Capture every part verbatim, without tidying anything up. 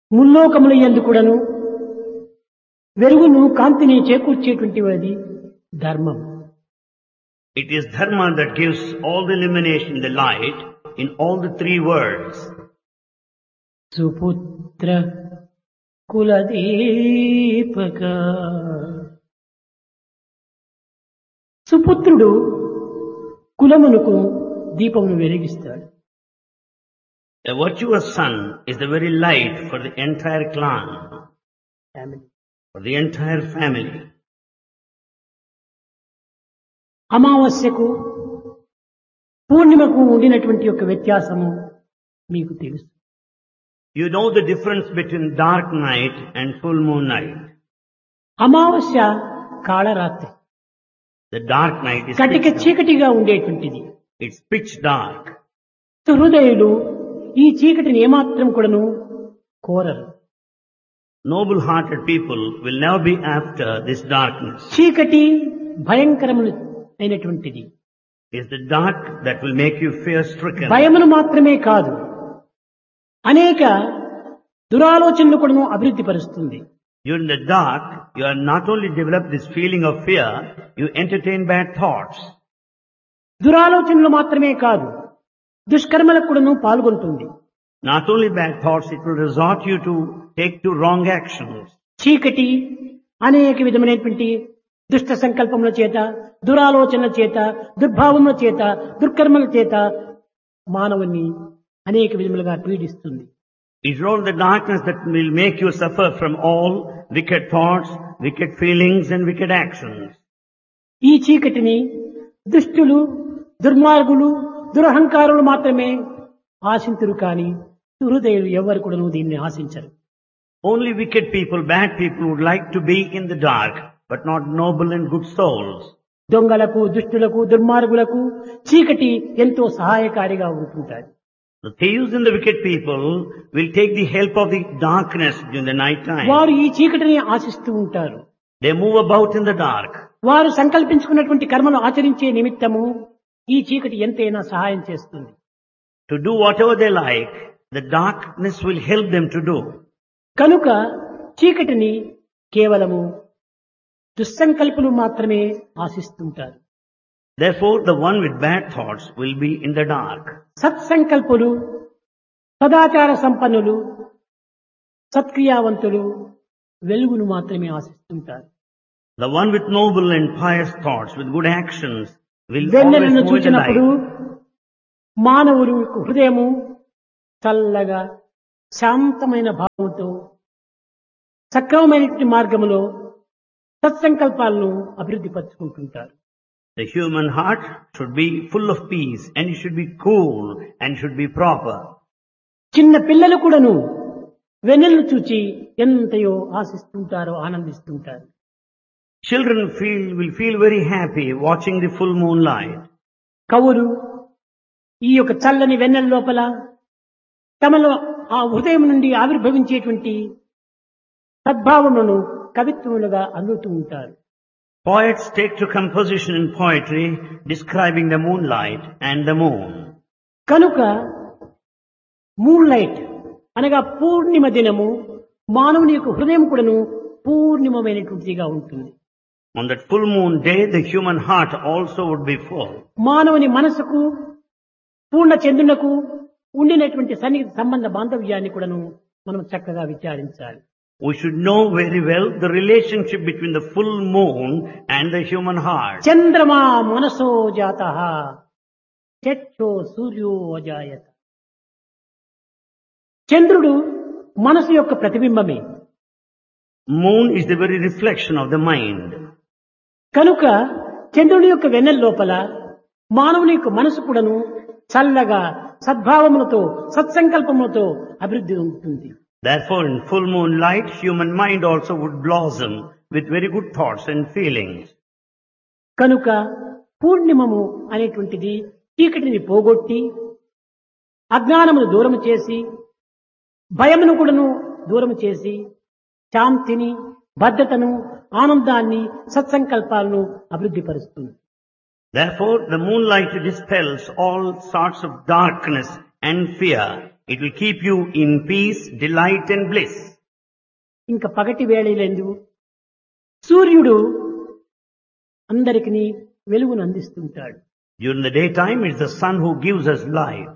ముల్లోకముల యందు కూడాను వెలుగును కాంతిని చేకూర్చేటువంటి అది ధర్మం. It is dharma that gives all the illumination, the light in all the three worlds. సుపుత్ర కులదీపక. సుపుత్రుడు కులమునకు దీపమును వెలిగిస్తాడు. A virtuous son is the very light for the entire clan, Family. for the entire family. అమావాస్యకు పూర్ణిమకు ఉండినటువంటి యొక్క వ్యత్యాసము మీకు తెలుసు. You know the difference between dark night and full moon night. అమావాస్య Kalaratri, The dark night is కటిక pitch dark. చీకటిగా ఉండేటువంటిది. It's pitch dark. హృదయులు ఈ చీకటిని ఏమాత్రం కూడాను కోరరు. Noble-hearted people will never be after this darkness. చీకటి భయంకరమైనటువంటిది. It's the dark that will make you fear-stricken. భయమును మాత్రమే కాదు, అనేక దురాలోచనలు కూడాను అభివృద్ధి పరుస్తుంది. You're in the dark, you are not only develop this feeling of fear, you entertain bad thoughts. దురాలోచనలు మాత్రమే కాదు, దుష్కర్మలకు కూడాను పాల్గొంటుంది. Not only bad thoughts, it will resort you to take to wrong actions. చీకటి అనేక విధమైనటువంటి దుష్ట సంకల్పముల చేత, దురాలోచనల చేత, దుర్భావముల చేత, దుర్కర్మల చేత మానవుని అనేక విధములుగా పీడిస్తుంది. It's all the darkness that will make you suffer from all wicked thoughts, wicked feelings and wicked actions. ఈ చీకటిని దుష్టులు, దుర్మార్గులు, దురహంకారులు మాత్రమే ఆశింతురు కానీ హృదయులు ఎవరు కూడా దీన్ని ఆశించరు. Only wicked people, bad people would like to be in the dark, but not noble and good souls. దొంగలకు, దుష్టులకు, దుర్మార్గులకు చీకటి ఎంతో సహాయకారిగా ఉంటుంటారు. The thieves and the wicked people will take the help of the darkness during the night time. వారు ఈ చీకటిని ఆశిస్తూ ఉంటారు. They move about in the dark. వారు సంకల్పించుకున్నటువంటి కర్మలు ఆచరించే నిమిత్తము ఈ చీకటి ఎంతైనా సహాయం చేస్తుంది. To do whatever they like, the darkness will help them to do. కనుక చీకటిని కేవలము దుస్సంకల్పులు మాత్రమే ఆశిస్తుంటారు. Therefore, the one with bad thoughts will be in the dark. సత్సంకల్పులు, సదాచార సంపన్నులు, సత్క్రియావంతులు వెలుగును మాత్రమే ఆశిస్తుంటారు. The one with noble and pious thoughts, with good actions, will always వెన్నెలను move in the చూచినప్పుడు light. మానవుడు హృదయము చల్లగా శాంతమైన భావంతో సక్రమమైనటువంటి మార్గములో సత్సంకల్పాలను అభివృద్ధి పరుచుకుంటుంటారు. The human heart should be full of peace and it should be cool and should be proper. చిన్న పిల్లలు కూడాను వెన్నెలను చూచి ఎంతయో ఆశిస్తుంటారో, ఆనందిస్తుంటారు. Children feel, will feel very happy watching the full moonlight. కవులు ఈ యొక్క చల్లని వెన్నెల లోపల తమలో ఆ హృదయం నుండి ఆవిర్భవించేటువంటి సద్భావములను కవిత్వములుగా అందుతూ ఉంటారు. Poets take to composition in poetry describing the moonlight and the moon. కనుక మూన్ లైట్ అనగా పూర్ణిమ దినము మానవుని యొక్క హృదయం కూడాను పూర్ణిమమైనటువంటిదిగా ఉంటుంది. On that full moon day, the human heart also would be full. మానవుని మనసుకు పూర్ణ చంద్రునకు ఉండినటువంటి సన్నిహిత సంబంధ బాంధవ్యాన్ని కూడాను మనం చక్కగా విచారించాలి. We should know very well the relationship between the full moon and the human heart. చంద్రమా మనసో జాతః చక్షో సూర్యో అజాయత. చంద్రుడు మనసు యొక్క ప్రతిబింబమే. Moon is the very reflection of the mind. కనుక చంద్రుని యొక్క వెన్నెల లోపల మానవుని యొక్క మనసు కూడాను చల్లగా సద్భావములతో సత్సంకల్పములతో అభివృద్ధి ఉంటుంది. Therefore, in full moonlight, human mind also would blossom with very good thoughts and feelings. కనుక పూర్ణిమము అనేటువంటిది చీకటిని పోగొట్టి అజ్ఞానమును దూరము చేసి భయమును కూడాను దూరము చేసి శాంతిని, భద్రతను, ఆనందాన్ని, సత్సంకల్పాలను అభివృద్ధి పరుస్తుంది. Therefore, the moonlight dispels all sorts of darkness and fear It will keep you in peace, delight and bliss. ఇంకా పగటి వేళలందు సూర్యుడు అందరికీ వెలుగును అందిస్తుంటాడు. During the daytime, it's the sun who gives us light.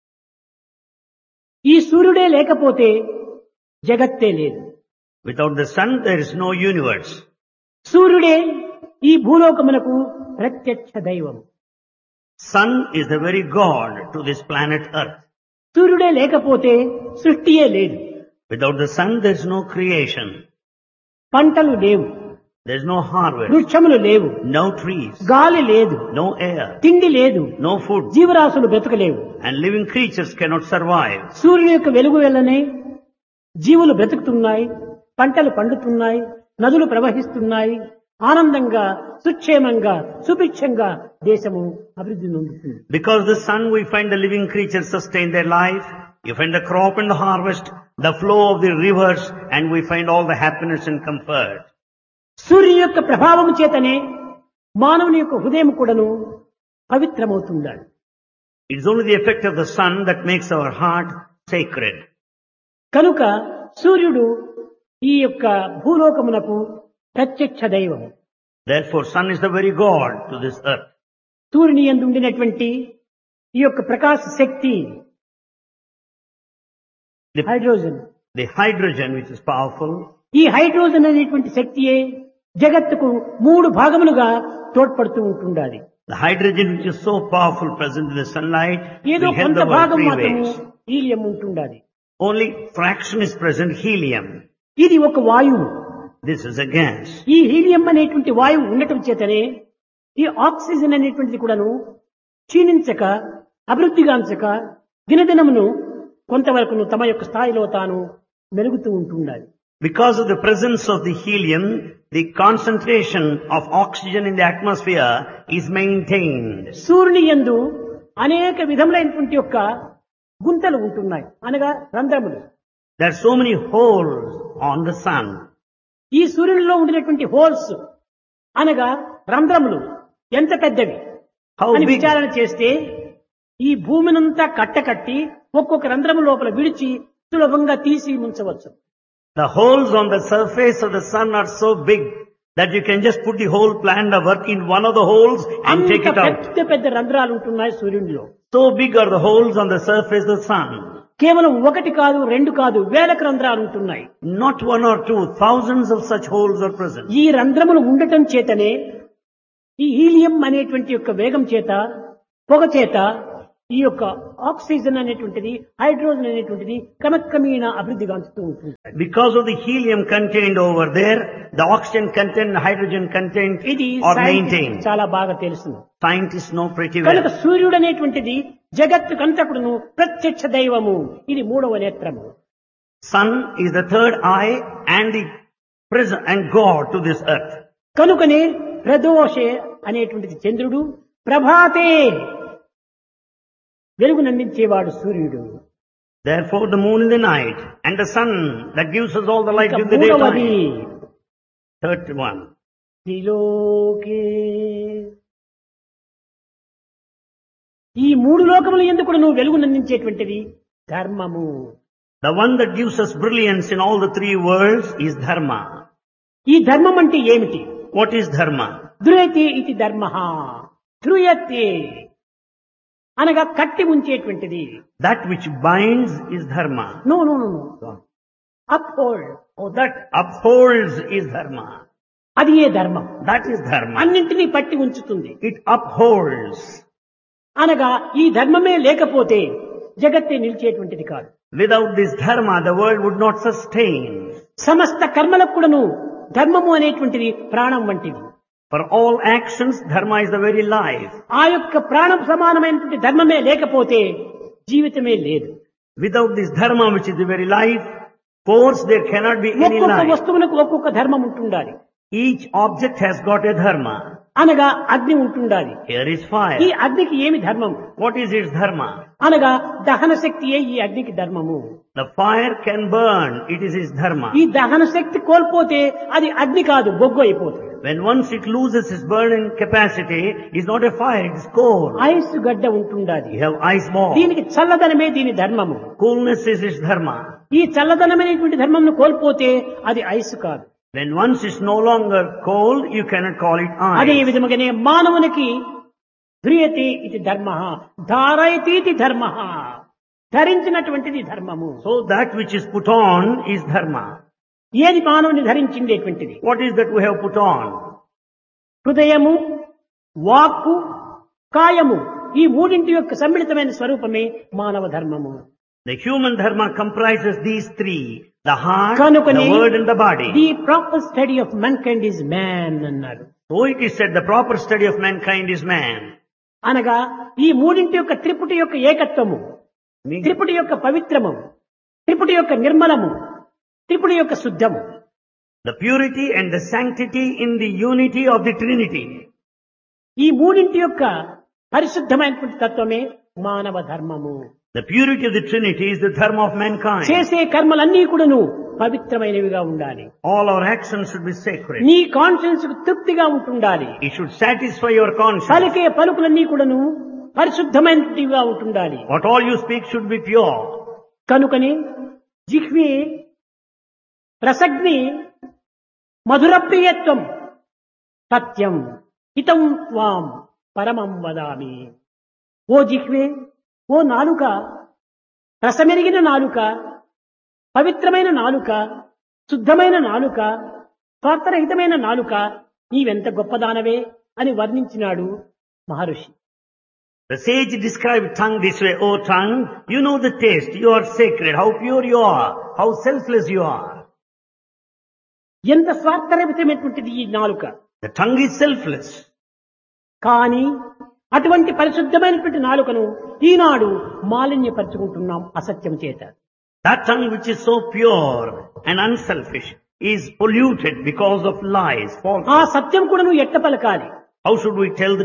ఈ సూర్యుడే లేకపోతే జగత్తే లేదు. Without the sun, there is no universe. సూర్యుడే ఈ భూలోకమునకు ప్రత్యక్ష దైవం. Sun is the very God to this planet Earth. సూర్యుడే లేకపోతే సృష్టియే లేదు. Without the sun, there is no creation. పంటలు లేవు, There is no harvest, వృక్షములు లేవు, no trees, గాలి లేదు, no air, తిండి లేదు, no food, జీవరాశులు బ్రతకలేవు. and living creatures cannot survive. సూర్యుని యొక్క వెలుగు వల్లనే జీవులు బ్రతుకుతున్నాయి, పంటలు పండుతున్నాయి, నదులు ప్రవహిస్తున్నాయి, ఆనందంగా సుక్షేమంగా సుభిక్షంగా దేశము అభివృద్ధి నొందుతుంది. Because the sun, we find the living creatures sustain their life. You find the crop and the harvest, the flow of the rivers, and we find all the happiness and comfort. సూర్యుని యొక్క ప్రభావము చేతనే మానవుని యొక్క హృదయం కూడాను పవిత్రమవుతుండాలి. It is only the effect of the sun that makes our heart sacred. కనుక సూర్యుడు ఈ యొక్క భూలోకమునకు ప్రత్యక్ష దైవం. Therefore, sun is the very God to this earth. సూర్యుని యందు ఉండినటువంటి ఈ యొక్క ప్రకాశ శక్తి The, hydrogen. the hydrogen, which is powerful, ఈ హైడ్రోజన్ అనేటువంటి శక్తియే జగత్తుకు మూడు భాగములుగా తోడ్పడుతూ ఉంటుండాలి. the hydrogen which is so powerful present in the sunlight, ఏదో will help కొంత the world భాగం three మాత్రము ways. హీలియం ఉంటుండాలి. Only fraction is present, helium. ఇది ఒక వాయువు. This is a gas. ఈ హీలియం అనేటువంటి వాయువు ఉండటం చేతనే ఈ ఆక్సిజన్ అనేటువంటిది కూడాను క్షీణించక అభివృద్ధిగాంచక దినదినమును కొంతవరకు తమ యొక్క స్థాయిలో తాను మెరుగుతూ ఉంటుండాలి. Because of the presence of the helium, the concentration of oxygen in the atmosphere is maintained. సూర్యుని యందు అనేక విధములైనటువంటి యొక్క గుంతలు ఉంటున్నాయి, అనగా రంధ్రములు. There are so many holes on the sun. ఈ సూర్యునిలో ఉండినటువంటి హోల్స్ అనగా రంధ్రములు ఎంత పెద్దవి How అని big? విచారణ చేస్తే ఈ భూమినంతా కట్టకట్టి ఒక్కొక్క రంధ్రము లోపల విడిచి సులభంగా తీసి ఉంచవచ్చు. The holes on the surface of the sun are so big that you can just put the whole plant of work in one of the holes and అంత take it out. పెద్ద పెద్ద రంధ్రాలు ఉంటున్నాయి సూర్యునిలో. So big are the holes on the surface of the sun. కేవలం ఒకటి కాదు, రెండు కాదు, వేలకు రంధ్రాలు ఉంటున్నాయి. Not one or two, thousands of such holes are present. ఈ రంధ్రములు ఉండటం చేతనే ఈ హీలియం అనేటువంటి యొక్క వేగం చేత పొగ చేత ఈ యొక్క ఆక్సిజన్ అనేటువంటిది హైడ్రోజన్ అనేటువంటిది క్రమక్రమేణ అభివృద్ధి గాంచుతూ ఉంటుంది. Because of the helium contained over there, the oxygen content, hydrogen content ఇది are scientists maintained. చాలా బాగా తెలుసు. Scientists know pretty కనుక well. సూర్యుడు అనేటువంటిది జగత్తుకంతకుడును ప్రత్యక్ష దైవము. ఇది మూడవ నేత్రము. Sun is the third eye and the present and God to this earth. కనుకనే ప్రదోషే అనేటువంటిది చంద్రుడు, ప్రభాతే వెలుగునందించేవాడు సూర్యుడు. Therefore the moon in the night and the sun that gives us all the light ఇక in the మూడవది daytime. Third one. త్రిలోకే. ఈ మూడు లోకముల యందు కూడా నువ్వు వెలుగునందించేటువంటిది ధర్మము. The one that gives us brilliance in all the three worlds is dharma. ఈ ధర్మం అంటే ఏమిటి? What is dharma? ధ్రుయతే ఇది ధర్మ. ధ్రుయతే అనగా కట్టి ఉంచేటువంటిది. That which binds is dharma. No no no no uphold. Oh, that upholds is dharma. అది ఏ ధర్మం. That is dharma. అన్నింటినీ పట్టి ఉంచుతుంది. It upholds. అనగా ఈ ధర్మమే లేకపోతే జగత్తే నిలిచేటువంటిది కాదు. Without this dharma, the world would not sustain. సమస్త కర్మలకు కూడాను ధర్మము అనేటువంటిది ప్రాణం వంటిది. For all actions, dharma is the very life. ఆ యొక్క ప్రాణం సమానమైనటువంటి ధర్మమే లేకపోతే జీవితమే లేదు. Without this dharma, which is the very life force, there cannot be any ఒక్కొక్క life. వస్తువులకు ఒక్కొక్క ధర్మం ఉంటుండాలి. Each object has got a dharma. అనగా అగ్ని ఉంటుండాలి. Here is fire. ఈ అగ్నికి ఏమి ధర్మం? What is its dharma? అనగా దహన శక్తియే ఈ అగ్నికి ధర్మము. The fire can burn. It is its dharma. ఈ దహన శక్తి కోల్పోతే అది అగ్ని కాదు, బొగ్గు అయిపోతుంది. When once it loses its burning capacity, it's not a fire, it's coal. Ice గడ్డ ఉంటుండాది. You have ice ball. దీనికి చల్లదనమే దీని ధర్మము. Coolness is its dharma. ఈ చల్లదనమైనటువంటి ధర్మంను కోల్పోతే అది ఐస్ కాదు. When once it's no longer cold, you cannot call it అదే ice. విధముగానే మానవునికి ధ్రియతి ఇది ధర్మ, ధారయతి ఇది ధర్మ, ధరించినటువంటిది ధర్మము. So that which is put on is dharma. ఏది మానవుని ధరించిండేటువంటిది? What is that we have put on? హృదయము, వాక్కు, కాయము, ఈ మూడింటి యొక్క సమ్మిళితమైన స్వరూపమే మానవ ధర్మము. The human dharma comprises these three, the heart, కనుకని the word and the body. The proper study of mankind is man అన్నారు. So it is said the proper study of mankind is man. అనగా ఈ మూడింటి యొక్క త్రిపుటి యొక్క ఏకత్వము, త్రిపుటి యొక్క పవిత్రము, త్రిపుటి యొక్క నిర్మలము, త్రిపుటి యొక్క శుద్ధము. The purity and the sanctity in the unity of the Trinity. ఈ మూడింటి యొక్క పరిశుద్ధమైనటువంటి తత్వమే మానవ ధర్మము. The purity of the Trinity is the dharma of mankind. చేసే కర్మలన్నీ కూడాను పవిత్రమైనవిగా ఉండాలి. All our actions should be sacred. నీ కాన్షియన్స్ కు తృప్తిగా ఉంటుండాలి. It should satisfy your conscience. పలికే పలుకులన్నీ కూడాను పరిశుద్ధమైనవిగా ఉంటుండాలి. What all you speak should be pure. కనుకని జిహ్వే రసగ్ని మధురప్రియత్వం సత్యం హితం త్వాం పరమం వదామి. ఓ జిహ్వే, ఓ నాలుక, రసమెరిగిన నాలుక, పవిత్రమైన నాలుక, శుద్ధమైన నాలుక, స్వార్థరహితమైన నాలుక, నీవెంత గొప్పదానవే అని వర్ణించినాడు మహర్షి. The sage described tongue this way, O tongue, you know the taste, you are sacred, how pure you are, how selfless you are. ఎంత స్వార్థరహితమైనటువంటిది ఈ నాలుక. The tongue is selfless. కానీ అటువంటి పరిశుద్ధమైనటువంటి నాలుకను ఈనాడు మాలిన్యపరుచుకుంటున్నాం అసత్యం చేత. That tongue which is so pure and unselfish is polluted because of lies, ఆ falsehood. సత్యం కూడా నువ్వు ఎట్ట పలకాలి? How should we tell the